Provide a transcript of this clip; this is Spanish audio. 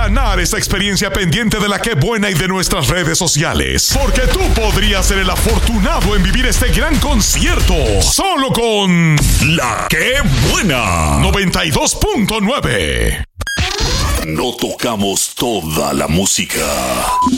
ganar esta experiencia pendiente de la Qué Buena y de nuestras redes sociales. Porque tú podrías ser el afortunado en vivir este gran concierto. Solo con La Qué Buena 92.9. No tocamos toda la música.